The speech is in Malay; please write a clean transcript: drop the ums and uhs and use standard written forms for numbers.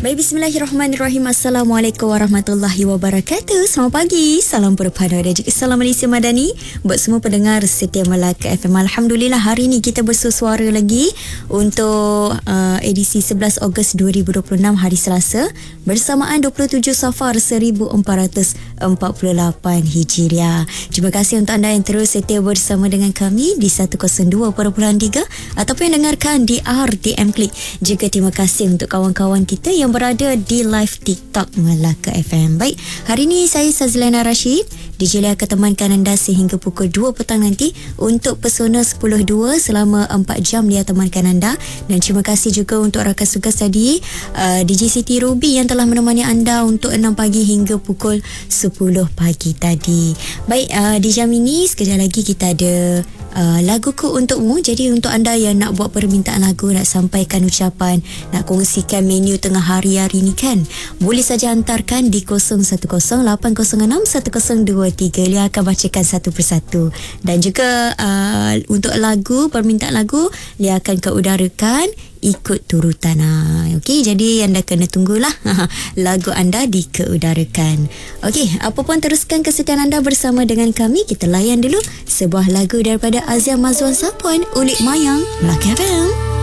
Baik, bismillahirrahmanirrahim. Assalamualaikum warahmatullahi wabarakatuh. Selamat pagi, salam berpada dan juga salam Malaysia Madani buat semua pendengar setia Melaka FM. Alhamdulillah, hari ini kita bersuara lagi untuk edisi 11 Ogos 2026 hari Selasa bersamaan 27 Safar 1448 Hijriah. Terima kasih untuk anda yang terus setia bersama dengan kami di 102.3 ataupun yang dengarkan di RTM Klik. Juga terima kasih untuk kawan-kawan kita yang berada di live TikTok Melaka FM. Baik, hari ini saya Sazlana Rashid, DJ Lia akan temankan anda sehingga pukul 2 petang nanti untuk Pesona 10.2 selama 4 jam dia temankan anda. Dan terima kasih juga untuk rakan tugas tadi DJ Siti Ruby yang telah menemani anda untuk 6 pagi hingga pukul 10 pagi tadi. Baik, di jam ini sekejap lagi kita ada laguku untukmu. Jadi untuk anda yang nak buat permintaan lagu, nak sampaikan ucapan, nak kongsikan menu tengah hari-hari ni kan, boleh saja hantarkan di 0108061023. Lia akan bacakan satu persatu. Dan juga untuk lagu, permintaan lagu, Lia akan keudarakan ikut turutan. Okey, jadi anda kena tunggulah lagu anda dikeudarakan. Okey, apa pun teruskan kesetiaan anda bersama dengan kami. Kita layan dulu sebuah lagu daripada Azia Mazwan Sapuan, Ulik Mayang, Melaka FM.